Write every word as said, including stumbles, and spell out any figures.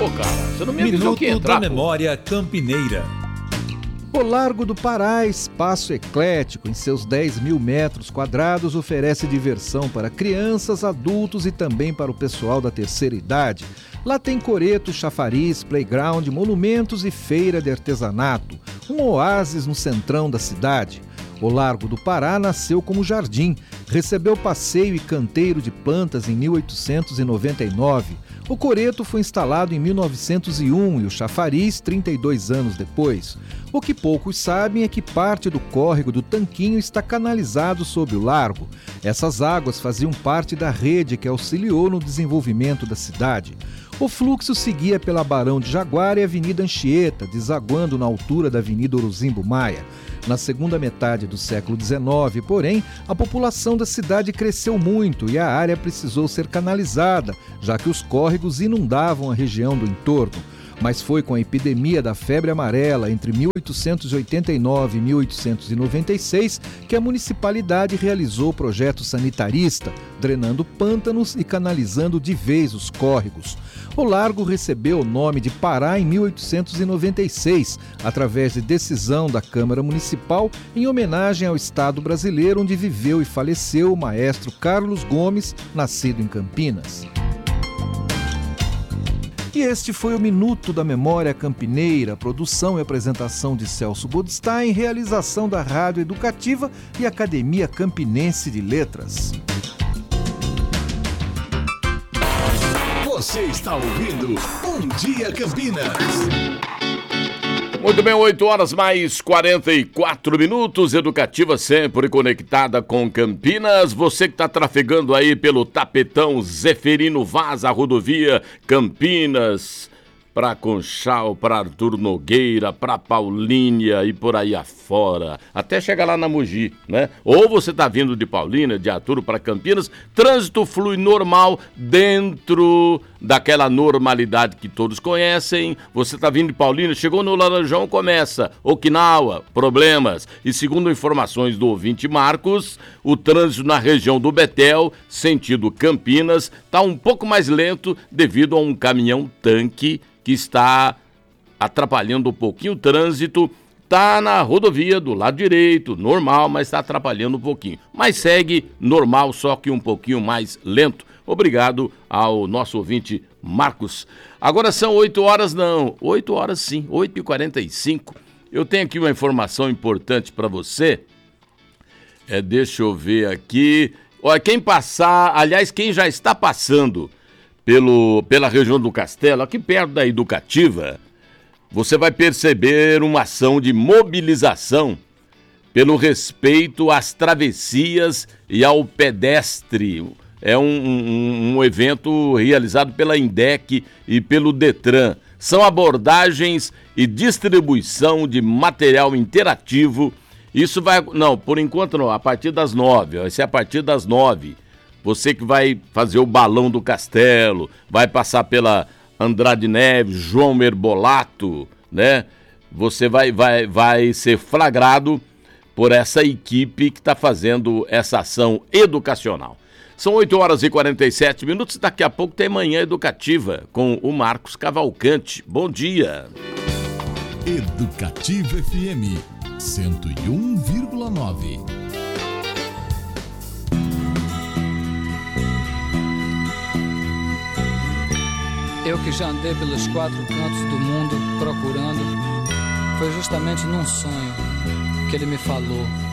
Pô, cara, você não me avisou que ia Minuto entrar, da pô. Memória Campineira. O Largo do Pará, espaço eclético em seus dez mil metros quadrados, oferece diversão para crianças, adultos e também para o pessoal da terceira idade. Lá tem coreto, chafariz, playground, monumentos e feira de artesanato. Um oásis no centrão da cidade. O Largo do Pará nasceu como jardim, recebeu passeio e canteiro de plantas em mil oitocentos e noventa e nove. O coreto foi instalado em mil novecentos e um e o chafariz trinta e dois anos depois. O que poucos sabem é que parte do córrego do Tanquinho está canalizado sob o largo. Essas águas faziam parte da rede que auxiliou no desenvolvimento da cidade. O fluxo seguia pela Barão de Jaguara e Avenida Anchieta, desaguando na altura da Avenida Orozimbo Maia. Na segunda metade do século dezenove, porém, a população da cidade cresceu muito e a área precisou ser canalizada, já que os córregos inundavam a região do entorno. Mas foi com a epidemia da febre amarela entre mil oitocentos e oitenta e nove e mil oitocentos e noventa e seis que a municipalidade realizou o projeto sanitarista, drenando pântanos e canalizando de vez os córregos. O largo recebeu o nome de Pará em mil oitocentos e noventa e seis, através de decisão da Câmara Municipal, em homenagem ao Estado brasileiro onde viveu e faleceu o maestro Carlos Gomes, nascido em Campinas. E este foi o Minuto da Memória Campineira, produção e apresentação de Celso Bodstein, realização da Rádio Educativa e Academia Campinense de Letras. Você está ouvindo Bom Dia Campinas. Muito bem, oito horas mais quarenta e quatro minutos, Educativa sempre conectada com Campinas. Você que está trafegando aí pelo Tapetão Zeferino Vaz, a rodovia Campinas, para Conchal, para Arthur Nogueira, para Paulínia e por aí afora, até chegar lá na Mogi, né? Ou você está vindo de Paulínia, de Arthur para Campinas, trânsito flui normal dentro daquela normalidade que todos conhecem. Você está vindo de Paulínia, chegou no Laranjão, começa Okinawa, problemas. E segundo informações do ouvinte Marcos, o trânsito na região do Betel, sentido Campinas, está um pouco mais lento devido a um caminhão-tanque que está atrapalhando um pouquinho o trânsito. Está na rodovia do lado direito, normal, mas está atrapalhando um pouquinho. Mas segue normal, só que um pouquinho mais lento. Obrigado ao nosso ouvinte Marcos. Agora são oito horas, não, oito horas sim, oito e quarenta e cinco. Eu tenho aqui uma informação importante para você. É, deixa eu ver aqui. Olha, quem passar, aliás, quem já está passando pelo, pela região do Castelo, aqui perto da Educativa, você vai perceber uma ação de mobilização pelo respeito às travessias e ao pedestre. É um, um, um evento realizado pela INDEC e pelo Detran. São abordagens e distribuição de material interativo. Isso vai... Não, por enquanto não, a partir das nove. Vai ser a partir das nove. Você que vai fazer o balão do castelo, vai passar pela Andrade Neves, João Merbolato, né? Você vai, vai, vai ser flagrado por essa equipe que está fazendo essa ação educacional. São oito horas e quarenta e sete minutos, daqui a pouco tem Manhã Educativa com o Marcos Cavalcante. Bom dia. Educativa F M cento e um vírgula nove. Eu que já andei pelos quatro cantos do mundo procurando, foi justamente num sonho que ele me falou.